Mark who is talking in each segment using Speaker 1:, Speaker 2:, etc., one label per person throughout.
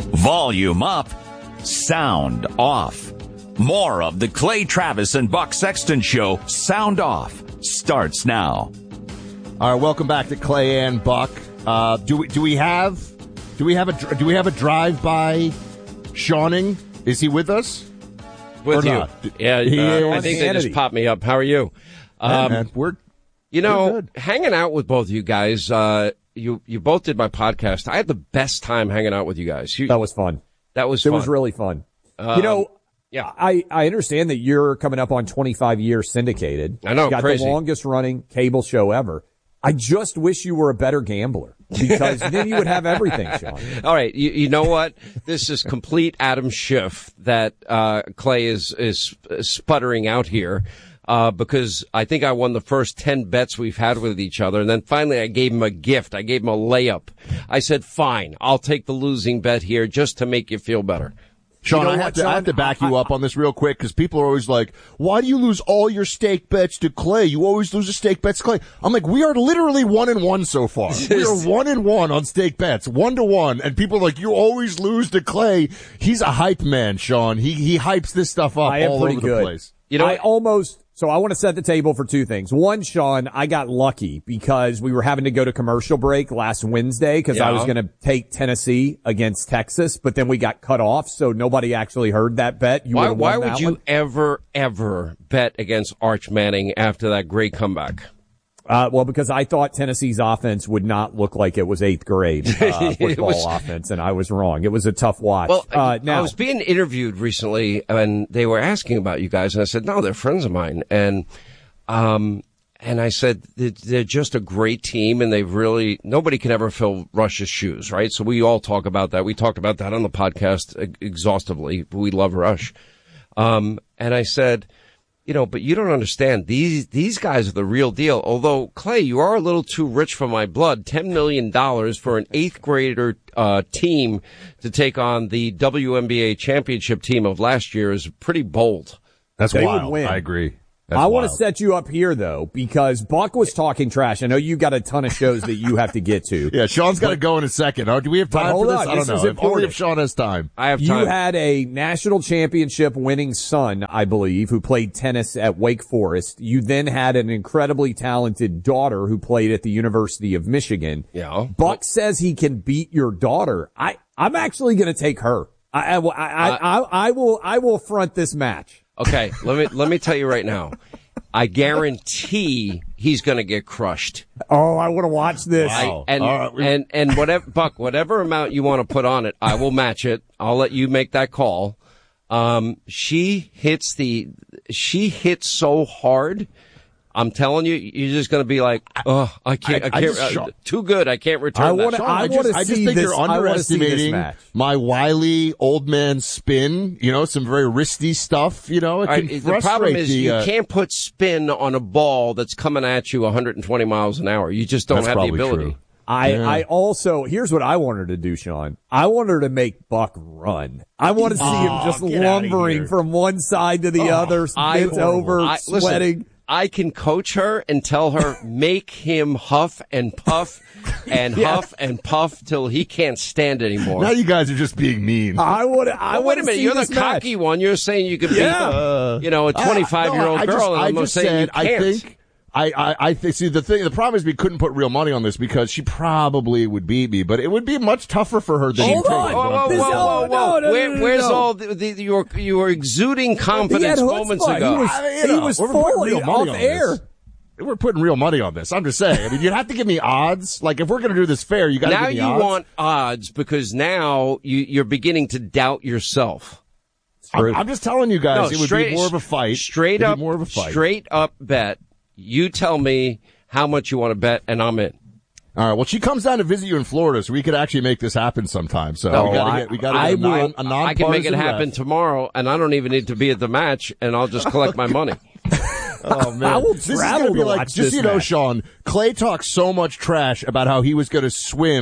Speaker 1: Volume up, sound off. More of the Clay Travis and Buck Sexton Show, Sound Off, starts now.
Speaker 2: All right, welcome back to Clay and Buck. Do we have a drive-by Shawning? Is he with us?
Speaker 3: With you?
Speaker 2: Not?
Speaker 3: Yeah, I think they just popped me up. How are you?
Speaker 2: Man, we're good.
Speaker 3: Hanging out with both of you guys. You both did my podcast. I had the best time hanging out with you guys.
Speaker 4: That was fun.
Speaker 3: It was
Speaker 4: really fun.
Speaker 3: Yeah.
Speaker 4: I understand that you're coming up on 25 years syndicated.
Speaker 3: I know,
Speaker 4: you got
Speaker 3: crazy.
Speaker 4: the longest running cable show ever. I just wish you were a better gambler because then you would have everything, Sean.
Speaker 3: All right. You know what? This is complete Adam Schiff that Clay is sputtering out here. Because I think I won the first 10 bets we've had with each other. And then finally I gave him a gift. I gave him a layup. I said, fine, I'll take the losing bet here just to make you feel better.
Speaker 2: Sean,
Speaker 4: You know
Speaker 2: I have to back you up on this real quick because people are always like, why do you lose all your stake bets to Clay? You always lose the stake bets to Clay. I'm like, we are literally 1-1 so far. We are 1-1 on stake bets, 1-1. And people are like, you always lose to Clay. He's a hype man, Sean. He hypes this stuff up all over the place.
Speaker 4: You know, So I want to set the table for two things. One, Sean, I got lucky because we were having to go to commercial break last Wednesday because I was going to take Tennessee against Texas, but then we got cut off, so nobody actually heard that bet.
Speaker 3: Why would you ever bet against Arch Manning after that great comeback?
Speaker 4: Well, because I thought Tennessee's offense would not look like it was eighth grade football offense, and I was wrong. It was a tough watch.
Speaker 3: Well,
Speaker 4: now
Speaker 3: I was being interviewed recently, and they were asking about you guys, and I said, no, they're friends of mine. And I said, they're just a great team, and nobody can ever fill Rush's shoes, right? So we all talk about that. We talked about that on the podcast exhaustively. We love Rush. And I said, but you don't understand. These guys are the real deal. Although, Clay, you are a little too rich for my blood. $10 million for an eighth grader, team to take on the WNBA championship team of last year is pretty bold.
Speaker 2: That's
Speaker 4: They
Speaker 2: wild.
Speaker 4: would win.
Speaker 2: I agree.
Speaker 4: I want to set you up here, though, because Buck was talking trash. I know you got a ton of shows that you have to get to.
Speaker 2: Yeah, Sean's got to go in a second. Oh, do we have time for this? I don't know. If only if Sean has time.
Speaker 3: I have time.
Speaker 4: You had a national championship winning son, I believe, who played tennis at Wake Forest. You then had an incredibly talented daughter who played at the University of Michigan.
Speaker 3: Yeah.
Speaker 4: Buck says he can beat your daughter. I'm actually going to take her. I will front this match.
Speaker 3: Okay, let me tell you right now. I guarantee he's going to get crushed.
Speaker 4: Oh, I want to watch this.
Speaker 2: Wow.
Speaker 3: And whatever, Buck, whatever amount you want to put on it, I will match it. I'll let you make that call. She hits so hard. I'm telling you, you're just going to be like, oh, I can't, too good. I can't return that.
Speaker 2: I just think you're underestimating my wily old man spin. Some very wristy stuff. It can frustrate
Speaker 3: the problem is you can't put spin on a ball that's coming at you 120 miles an hour. You just don't have the ability.
Speaker 2: True.
Speaker 4: I also, here's what I want her to do, Sean. I want her to make Buck run. I want to see him just lumbering from one side to the other, bent over, sweating.
Speaker 3: I can coach her and tell her, make him huff and puff and huff and puff till he can't stand anymore.
Speaker 2: Now you guys are just being mean.
Speaker 3: Wait a minute. You're the cocky one. You're saying you could beat, a 25-year-old girl. And I'm saying you can't.
Speaker 2: I think, see, the problem is we couldn't put real money on this because she probably would beat me, but it would be much tougher for her than you think.
Speaker 3: Where's all you were exuding confidence moments ago?
Speaker 4: He was fully off air.
Speaker 2: We're putting real money on this. I'm just saying. I mean, you have to give me odds. Like, if we're going to do this fair, you got to give me odds.
Speaker 3: Now you want odds because now you're beginning to doubt yourself.
Speaker 2: I'm just telling you guys, it would be more of a fight.
Speaker 3: Straight up bet. You tell me how much you want to bet, and I'm in.
Speaker 2: All right. Well, she comes down to visit you in Florida, so we could actually make this happen sometime. So we got to get a non-partisan
Speaker 3: I can make it happen
Speaker 2: ref.
Speaker 3: tomorrow, and I don't even need to be at the match, and I'll just collect my money.
Speaker 2: Oh man,
Speaker 4: I will
Speaker 2: this
Speaker 4: travel
Speaker 2: is be
Speaker 4: to
Speaker 2: like
Speaker 4: watch
Speaker 2: just
Speaker 4: this match.
Speaker 2: Sean. Clay talks so much trash about how he was going to swim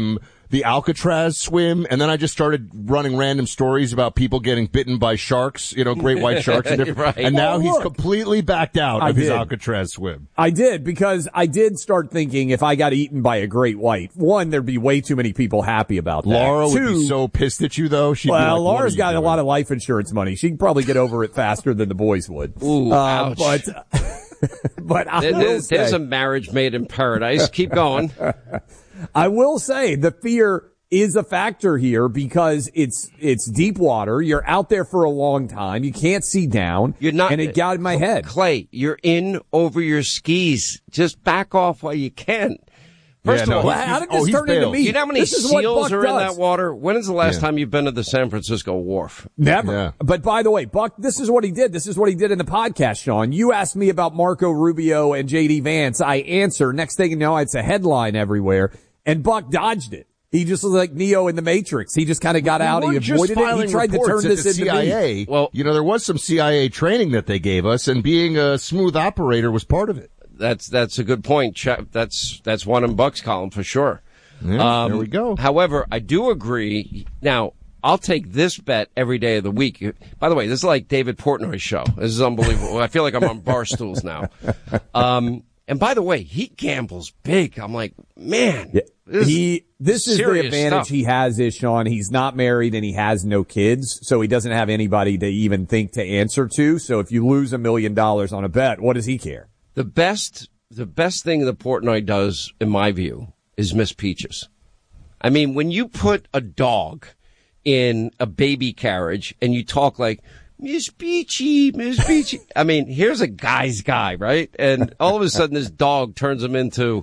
Speaker 2: the Alcatraz swim, and then I just started running random stories about people getting bitten by sharks, great white sharks.
Speaker 3: Right.
Speaker 2: And now he's completely backed out of his
Speaker 4: did.
Speaker 2: Alcatraz swim.
Speaker 4: I did, because I did start thinking if I got eaten by a great white, one, there'd be way too many people happy about that.
Speaker 2: Laura would
Speaker 4: Two,
Speaker 2: be so pissed at you, though. She'd be like,
Speaker 4: Laura's got a lot of life insurance money. She can probably get over it faster than the boys would.
Speaker 3: Ooh, ouch.
Speaker 4: But I will say,
Speaker 3: there's a marriage made in paradise. Keep going.
Speaker 4: I will say the fear is a factor here because it's deep water. You're out there for a long time. You can't see down.
Speaker 3: You're not,
Speaker 4: and it got in my head.
Speaker 3: Clay, you're in over your skis. Just back off while you can. First of all,
Speaker 4: how did this turn into me?
Speaker 3: You know how many seals are in that water? When is the last time you've been to the San Francisco Wharf?
Speaker 4: Never.
Speaker 2: Yeah.
Speaker 4: But by the way, Buck, this is what he did. This is what he did in the podcast, Sean. You asked me about Marco Rubio and J.D. Vance. I answer. Next thing you know, it's a headline everywhere. And Buck dodged it. He just was like Neo in the Matrix. He just kind of got out. He avoided it. He tried to turn this into
Speaker 2: CIA.
Speaker 3: Well,
Speaker 2: there was some CIA training that they gave us, and being a smooth operator was part of it.
Speaker 3: That's a good point. That's one in Buck's column for sure.
Speaker 2: Yeah, there we go.
Speaker 3: However, I do agree. Now, I'll take this bet every day of the week. By the way, this is like David Portnoy's show. This is unbelievable. I feel like I'm on bar stools now. And by the way, he gambles big. I'm like, man.
Speaker 4: Yeah. This is the advantage
Speaker 3: stuff.
Speaker 4: he has is, Sean, he's not married and he has no kids, so he doesn't have anybody to even think to answer to. So if you lose $1 million on a bet, what does he care?
Speaker 3: The best thing that Portnoy does, in my view, is Miss Peaches. I mean, when you put a dog in a baby carriage and you talk like, Miss Peachy, Miss Peachy. I mean, here's a guy's guy, right? And all of a sudden this dog turns him into,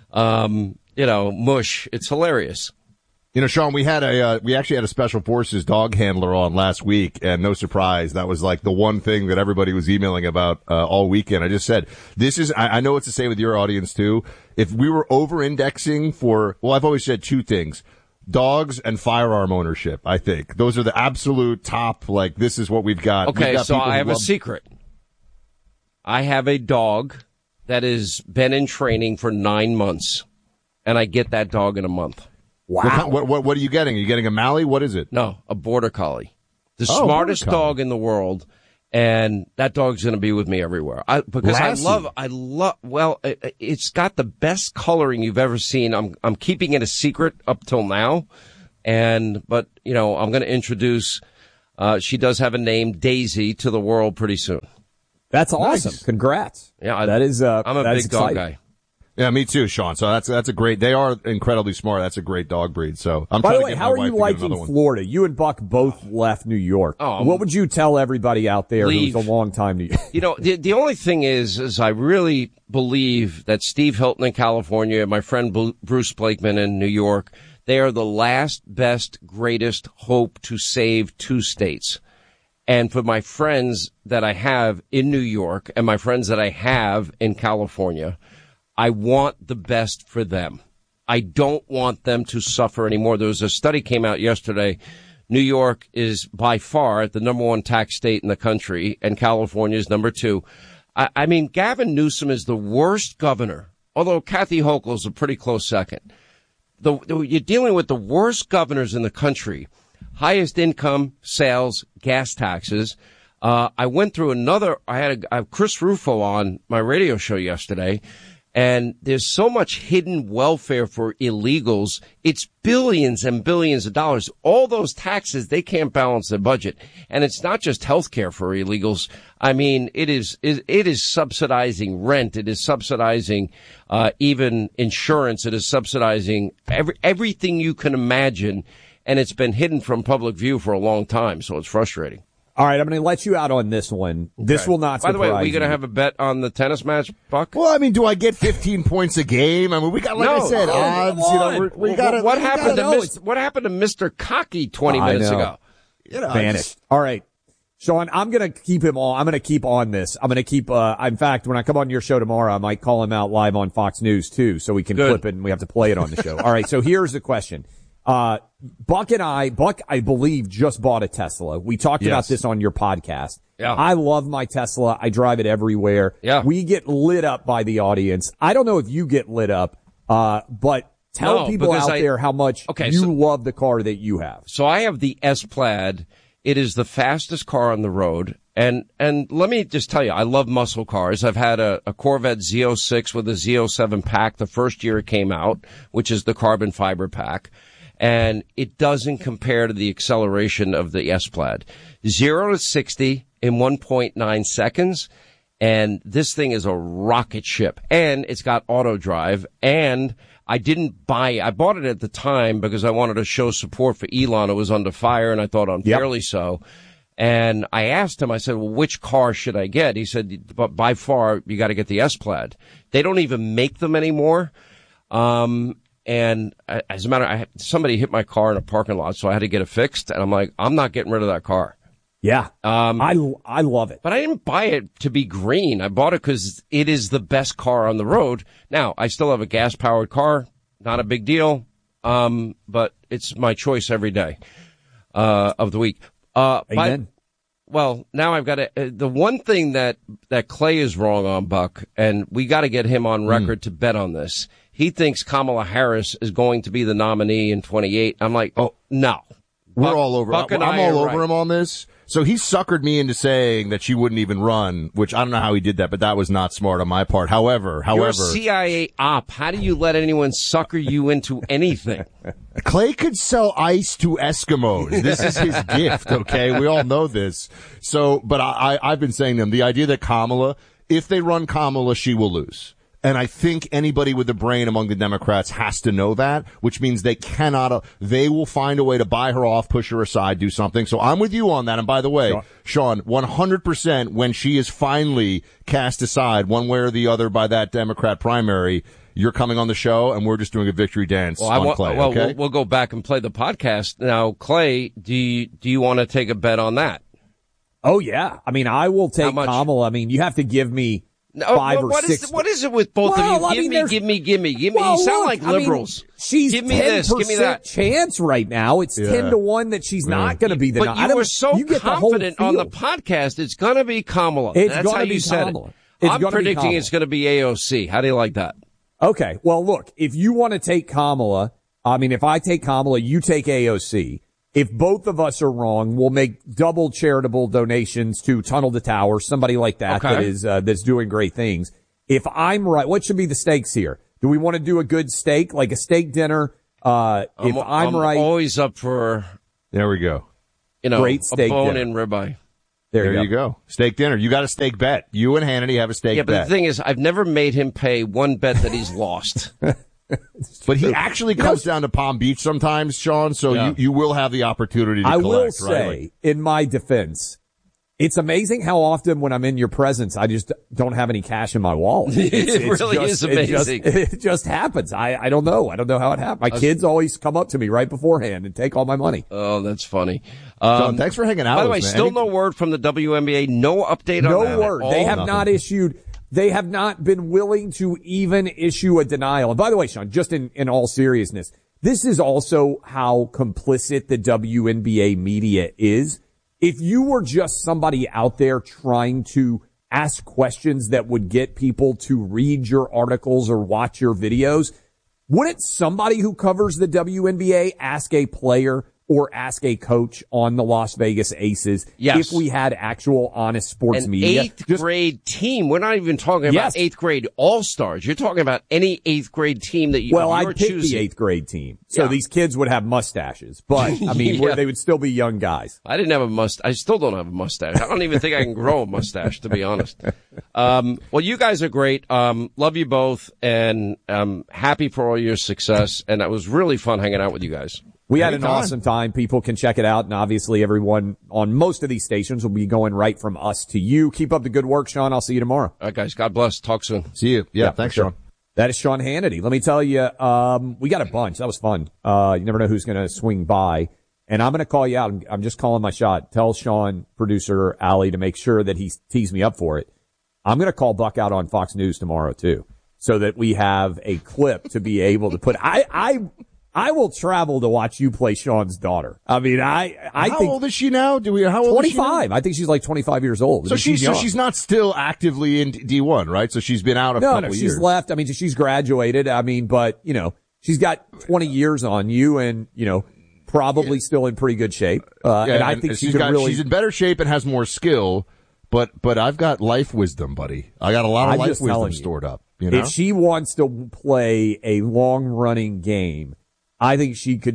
Speaker 3: mush. It's hilarious.
Speaker 2: Sean, we actually had a Special Forces dog handler on last week, and no surprise, that was like the one thing that everybody was emailing about all weekend. I just said, I know it's the same with your audience too. If we were over-indexing I've always said two things. Dogs and firearm ownership, I think. Those are the absolute top, this is what we've got.
Speaker 3: Okay,
Speaker 2: got
Speaker 3: so I have a secret. I have a dog that has been in training for 9 months, and I get that dog in a month.
Speaker 2: Wow. What are you getting? Are you getting a Mally? What is it?
Speaker 3: No, a Border Collie. The smartest dog in the world, and that dog's going to be with me everywhere. It's got the best coloring you've ever seen. I'm keeping it a secret up till now. But I'm going to introduce, she does have a name, Daisy, to the world pretty soon.
Speaker 4: That's awesome. Nice. Congrats.
Speaker 3: Yeah,
Speaker 4: I'm
Speaker 3: a big dog guy.
Speaker 2: Yeah, me too, Sean. So that's a great. They are incredibly smart. That's a great dog breed. So I'm.
Speaker 4: By the way, how are you liking Florida? You and Buck both left New York. What would you tell everybody out there who's a long time New York?
Speaker 3: The only thing is I really believe that Steve Hilton in California, my friend Bruce Blakeman in New York, they are the last, best, greatest hope to save two states. And for my friends that I have in New York and my friends that I have in California, I want the best for them. I don't want them to suffer anymore. There was a study came out yesterday. New York is by far the number one tax state in the country, and California is number two. I mean, Gavin Newsom is the worst governor, although Kathy Hochul is a pretty close second. You're dealing with the worst governors in the country. Highest income, sales, gas taxes. I went through I had Chris Rufo on my radio show yesterday. And there's so much hidden welfare for illegals. It's billions and billions of dollars. All those taxes, they can't balance their budget. And it's not just health care for illegals. I mean, it is subsidizing rent. It is subsidizing, even insurance. It is subsidizing everything you can imagine. And it's been hidden from public view for a long time. So it's frustrating.
Speaker 4: All right, I'm going to let you out on this one. Okay. This will not surprise you.
Speaker 3: By the way, are we going to have a bet on the tennis match, Buck?
Speaker 2: Well, I mean, do I get 15 points a game? I mean, we got, like I said, odds.
Speaker 3: What happened to Mr. Cocky 20 minutes ago?
Speaker 4: Vanished. All right. Sean, I'm going to keep him on. I'm going to keep on this. I'm going to keep, in fact, when I come on your show tomorrow, I might call him out live on Fox News too, so we can clip it and we have to play it on the show. All right. So here's the question. Buck, I believe, just bought a Tesla. We talked about this on your podcast.
Speaker 3: Yeah.
Speaker 4: I love my Tesla. I drive it everywhere.
Speaker 3: Yeah.
Speaker 4: We get lit up by the audience. I don't know if you get lit up, but Tell people out there how much you love the car that you have.
Speaker 3: So I have the S-Plaid. It is the fastest car on the road. And let me just tell you, I love muscle cars. I've had a Corvette Z06 with a Z07 pack the first year it came out, which is the carbon fiber pack. And it doesn't compare to the acceleration of the S-Plaid. 0 to 60 in 1.9 seconds. And this thing is a rocket ship. And it's got auto drive. And I bought it at the time because I wanted to show support for Elon. It was under fire, and I thought unfairly so. And I asked him, I said, well, which car should I get? He said, but by far, you got to get the S-Plaid. They don't even make them anymore. And as a matter, somebody hit my car in a parking lot, so I had to get it fixed. And I'm like, I'm not getting rid of that car.
Speaker 4: Yeah. I love it.
Speaker 3: But I didn't buy it to be green. I bought it because it is the best car on the road. Now, I still have a gas-powered car. Not a big deal. But it's my choice every day, of the week.
Speaker 4: Amen.
Speaker 3: Well, now I've got the one thing that Clay is wrong on, Buck, and we got to get him on record to bet on this. He thinks Kamala Harris is going to be the nominee in 28. I'm like, oh, no.
Speaker 2: We're all over. I'm all over him on this. So he suckered me into saying that she wouldn't even run, which I don't know how he did that, but that was not smart on my part. However,
Speaker 3: you're a CIA op. How do you let anyone sucker you into anything?
Speaker 2: Clay could sell ice to Eskimos. This is his gift, okay? We all know this. So, but I've been saying to them, the idea that Kamala, if they run Kamala, she will lose. And I think anybody with a brain among the Democrats has to know that, which means they will find a way to buy her off, push her aside, do something. So I'm with you on that. And by the way, Sean, 100% when she is finally cast aside one way or the other by that Democrat primary, you're coming on the show and we're just doing a victory dance on Clay.
Speaker 3: Well,
Speaker 2: okay?
Speaker 3: we'll go back and play the podcast. Now, Clay, do you want to take a bet on that?
Speaker 4: Oh, yeah. I mean, I will take Kamala. I mean, you have to give me five or six.
Speaker 3: What is it with both of you? Give me. Well, you sound like liberals.
Speaker 4: She's
Speaker 3: give me this. Give me that.
Speaker 4: Chance right now. It's 10-1 that she's not going to be the.
Speaker 3: But you were so confident on the podcast. It's going to be Kamala. That's how you said it. I'm predicting it's going to be AOC. How do you like that?
Speaker 4: Okay. Well, look, if you want to take Kamala, I mean, if I take Kamala, you take AOC. If both of us are wrong, we'll make double charitable donations to Tunnel to Tower, somebody like that that is that's doing great things. If I'm right, what should be the stakes here? Do we want to do a good steak, like a steak dinner? I'm right,
Speaker 3: always up for.
Speaker 2: There we go.
Speaker 4: Great steak
Speaker 3: a bone
Speaker 4: dinner.
Speaker 3: and ribeye.
Speaker 2: There you go. Steak dinner. You got a steak bet. You and Hannity have a steak bet.
Speaker 3: Yeah, but the thing is, I've never made him pay one bet that he's lost.
Speaker 2: But he actually comes down to Palm Beach sometimes, Sean, so you will have the opportunity to collect.
Speaker 4: I will say, in my defense, it's amazing how often when I'm in your presence, I just don't have any cash in my wallet.
Speaker 3: It really is amazing.
Speaker 4: It just happens. I don't know. I don't know how it happened. My kids always come up to me right beforehand and take all my money.
Speaker 3: Oh, that's funny.
Speaker 2: John, thanks for hanging out
Speaker 3: by the
Speaker 2: with
Speaker 3: way,
Speaker 2: us, man.
Speaker 3: still no word from the WNBA. No update on that.
Speaker 4: No word. They have not issued. They have not been willing to even issue a denial. And by the way, Sean, just in all seriousness, this is also how complicit the WNBA media is. If you were just somebody out there trying to ask questions that would get people to read your articles or watch your videos, wouldn't somebody who covers the WNBA ask a player or ask a coach on the Las Vegas Aces if we had actual honest sports media?
Speaker 3: Eighth grade team. We're not even talking about eighth grade all-stars. You're talking about any eighth grade team that
Speaker 4: I'd pick the eighth grade team. So these kids would have mustaches. But, I mean, they would still be young guys.
Speaker 3: I didn't have a mustache. I still don't have a mustache. I don't even think I can grow a mustache, to be honest. Well, you guys are great. Love you both. And happy for all your success. And it was really fun hanging out with you guys.
Speaker 4: We had an awesome time. People can check it out. And obviously everyone on most of these stations will be going right from us to you. Keep up the good work, Sean. I'll see you tomorrow.
Speaker 3: All right, guys. God bless. Talk soon.
Speaker 2: See you. Yeah thanks, Sean.
Speaker 4: That is Sean Hannity. Let me tell you, we got a bunch. That was fun. You never know who's going to swing by. And I'm going to call you out. I'm just calling my shot. Tell Sean, producer Allie, to make sure that he tees me up for it. I'm going to call Buck out on Fox News tomorrow too, so that we have a clip to be able to put. I will travel to watch you play Sean's daughter. I mean,
Speaker 2: how old is she now? How old
Speaker 4: 25.
Speaker 2: Is she now?
Speaker 4: I think she's like 25 years old.
Speaker 2: So she's not still actively in D1, right? So she's been out a couple years.
Speaker 4: No, she's left. I mean, she's graduated. I mean, but she's got 20 years on you and, probably still in pretty good shape. And I think she's in better shape and has more skill, but I've got life wisdom, buddy. I got a lot of life wisdom stored up. If she wants to play a long running game, I think she could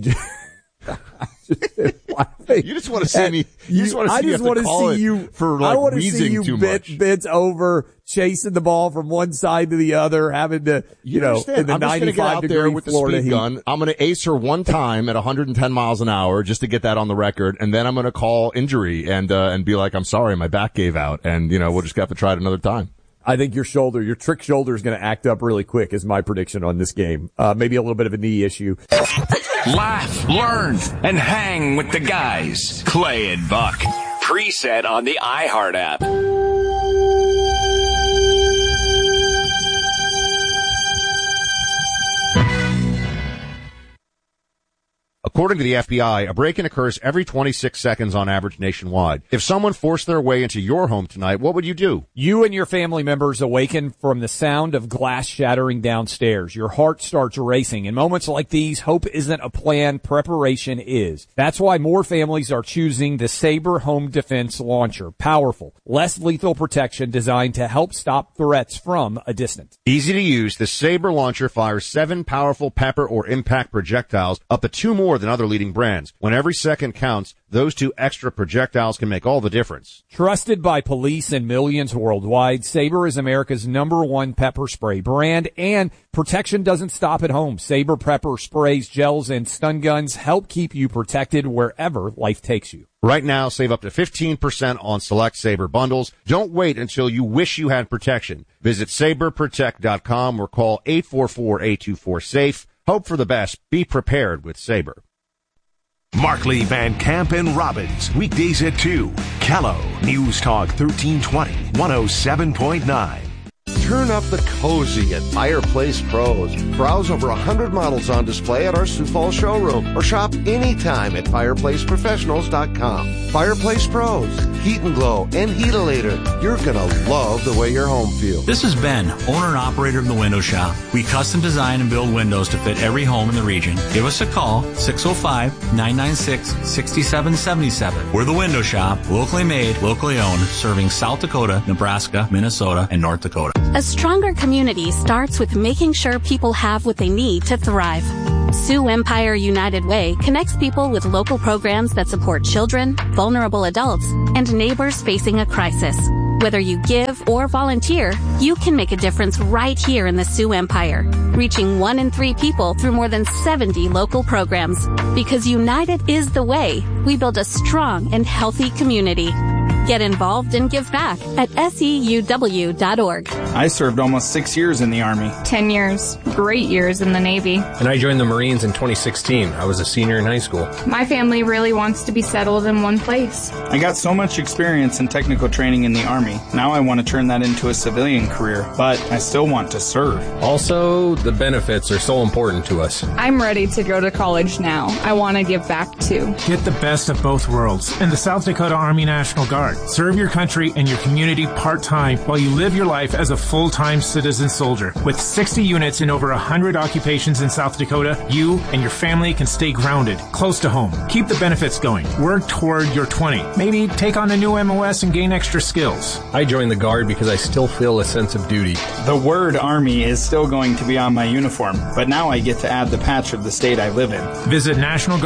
Speaker 2: you just want to see me. You just want to see me have to call it for like wheezing too much.
Speaker 4: Bits over, chasing the ball from one side to the other, having to, in the
Speaker 2: I'm
Speaker 4: 95 degree
Speaker 2: with
Speaker 4: Florida
Speaker 2: the speed gun. I'm going to ace her one time at 110 miles an hour just to get that on the record, and then I'm going to call injury and be like, I'm sorry, my back gave out, and we'll just have to try it another time.
Speaker 4: I think your trick shoulder is going to act up really quick is my prediction on this game. Maybe a little bit of a knee issue.
Speaker 1: Laugh, learn, and hang with the guys. Clay and Buck. Preset on the iHeart app.
Speaker 2: According to the FBI, a break-in occurs every 26 seconds on average nationwide. If someone forced their way into your home tonight, what would you do?
Speaker 4: You and your family members awaken from the sound of glass shattering downstairs. Your heart starts racing. In moments like these, hope isn't a plan, preparation is. That's why more families are choosing the Sabre Home Defense Launcher. Powerful, less lethal protection designed to help stop threats from a distance.
Speaker 2: Easy to use, the Sabre Launcher fires 7 powerful pepper or impact projectiles, up to 2 more than other leading brands. When every second counts, those 2 extra projectiles can make all the difference.
Speaker 4: Trusted by police and millions worldwide, Sabre is America's #1 pepper spray brand, and protection doesn't stop at home. Sabre pepper sprays, gels, and stun guns help keep you protected wherever life takes you.
Speaker 2: Right now, save up to 15% on select Sabre bundles. Don't wait until you wish you had protection. Visit SabreProtect.com or call 844-824-SAFE. Hope for the best. Be prepared with Sabre.
Speaker 5: Markley, Van Camp, and Robbins. Weekdays at 2. Callow. News Talk 1320. 107.9.
Speaker 6: Turn up the cozy at Fireplace Pros. Browse over 100 models on display at our Sioux Falls showroom or shop anytime at fireplaceprofessionals.com. Fireplace Pros. Heat and Glow and Heatilator. You're going to love the way your home feels.
Speaker 7: This is Ben, owner and operator of The Window Shop. We custom design and build windows to fit every home in the region. Give us a call, 605-996-6777. We're The Window Shop, locally made, locally owned, serving South Dakota, Nebraska, Minnesota, and North Dakota.
Speaker 8: A stronger community starts with making sure people have what they need to thrive. Sioux Empire United Way connects people with local programs that support children, vulnerable adults, and neighbors facing a crisis. Whether you give or volunteer, you can make a difference right here in the Sioux Empire, reaching 1 in 3 people through more than 70 local programs. Because united is the way we build a strong and healthy community. Get involved and give back at SEUW.org.
Speaker 9: I served almost 6 years in the Army.
Speaker 10: 10 years. Great years in the Navy.
Speaker 11: And I joined the Marines in 2016. I was a senior in high school.
Speaker 10: My family really wants to be settled in one place.
Speaker 9: I got so much experience and technical training in the Army. Now I want to turn that into a civilian career, but I still want to serve.
Speaker 11: Also, the benefits are so important to us.
Speaker 10: I'm ready to go to college now. I want to give back too.
Speaker 12: Get the best of both worlds in the South Dakota Army National Guard. Serve your country and your community part-time while you live your life as a full-time citizen soldier. With 60 units in over 100 occupations in South Dakota, you and your family can stay grounded, close to home. Keep the benefits going. Work toward your 20. Maybe take on a new MOS and gain extra skills.
Speaker 11: I joined the Guard because I still feel a sense of duty.
Speaker 9: The word Army is still going to be on my uniform, but now I get to add the patch of the state I live in.
Speaker 12: Visit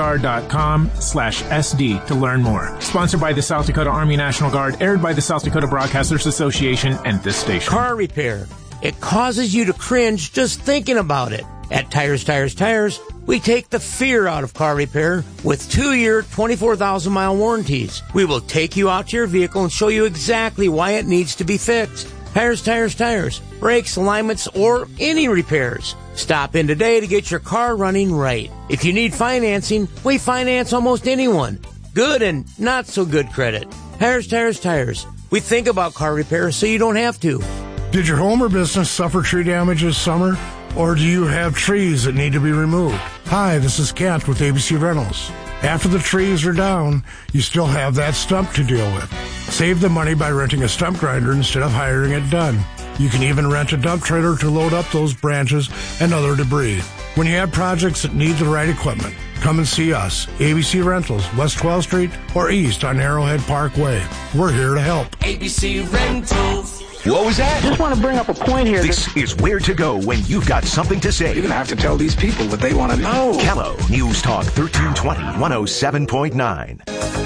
Speaker 12: nationalguard.com/SD to learn more. Sponsored by the South Dakota Army National Guard, aired by the South Dakota Broadcasters Association and this station.
Speaker 13: Car repair. It causes you to cringe just thinking about it. At Tires, we take the fear out of car repair with 2-year, 24,000-mile warranties. We will take you out to your vehicle and show you exactly why it needs to be fixed. Tires. Brakes, alignments, or any repairs. Stop in today to get your car running right. If you need financing, we finance almost anyone. Good and not so good credit. Tires. We think about car repair so you don't have to.
Speaker 14: Did your home or business suffer tree damage this summer? Or do you have trees that need to be removed? Hi, this is Kent with ABC Rentals. After the trees are down, you still have that stump to deal with. Save the money by renting a stump grinder instead of hiring it done. You can even rent a dump trailer to load up those branches and other debris. When you have projects that need the right equipment, come and see us. ABC Rentals, West 12th Street or East on Arrowhead Parkway. We're here to help.
Speaker 15: ABC Rentals.
Speaker 16: What was that?
Speaker 17: Just want to bring up a point here.
Speaker 5: This is where to go when you've got something to say.
Speaker 16: You're going to have to tell these people what they want to know.
Speaker 5: Kello News Talk 1320, 107.9.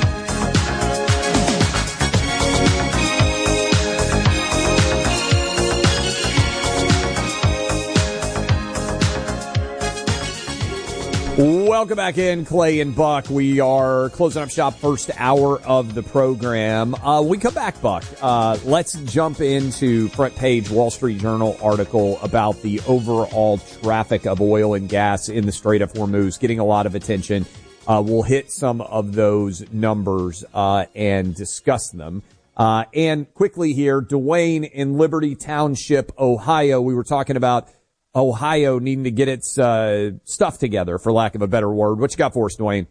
Speaker 4: Welcome back in, Clay and Buck. We are closing up shop, first hour of the program. We come back, Buck. Let's jump into front page Wall Street Journal article about the overall traffic of oil and gas in the Strait of Hormuz, getting a lot of attention. We'll hit some of those numbers and discuss them. And quickly here, Dwayne in Liberty Township, Ohio. We were talking about Ohio needing to get its stuff together, for lack of a better word. What you got for us, Dwayne?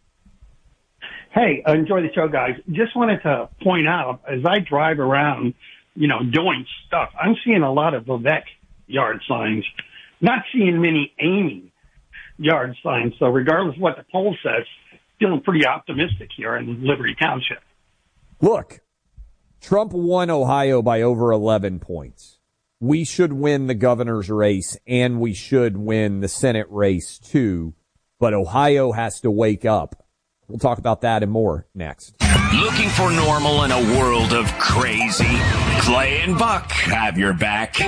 Speaker 18: Hey, enjoy the show, guys. Just wanted to point out, as I drive around, doing stuff, I'm seeing a lot of Vivek yard signs, not seeing many Amy yard signs. So regardless of what the poll says, feeling pretty optimistic here in Liberty Township.
Speaker 4: Look, Trump won Ohio by over 11 points. We should win the governor's race, and we should win the Senate race, too. But Ohio has to wake up. We'll talk about that and more next.
Speaker 1: Looking for normal in a world of crazy? Clay and Buck have your back.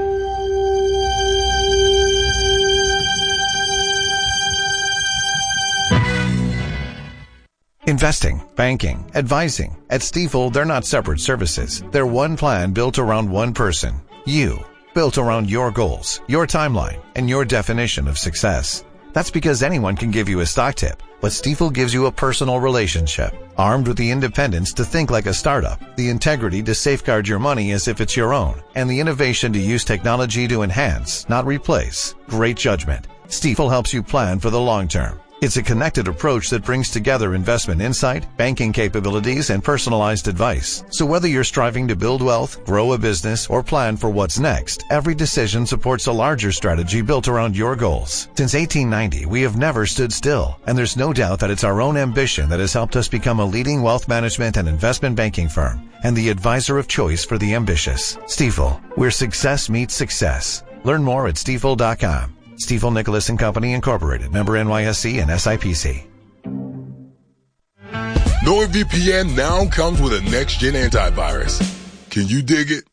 Speaker 19: Investing, banking, advising. At Stifel, they're not separate services. They're one plan built around one person. You, built around your goals, your timeline, and your definition of success. That's because anyone can give you a stock tip, but Stifel gives you a personal relationship, armed with the independence to think like a startup, the integrity to safeguard your money as if it's your own, and the innovation to use technology to enhance, not replace. Great judgment. Stifel helps you plan for the long term. It's a connected approach that brings together investment insight, banking capabilities, and personalized advice. So whether you're striving to build wealth, grow a business, or plan for what's next, every decision supports a larger strategy built around your goals. Since 1890, we have never stood still, and there's no doubt that it's our own ambition that has helped us become a leading wealth management and investment banking firm, and the advisor of choice for the ambitious. Stifel, where success meets success. Learn more at stifel.com. Stifel Nicholas & Company Incorporated, member NYSE and SIPC.
Speaker 20: NordVPN now comes with a next-gen antivirus. Can you dig it?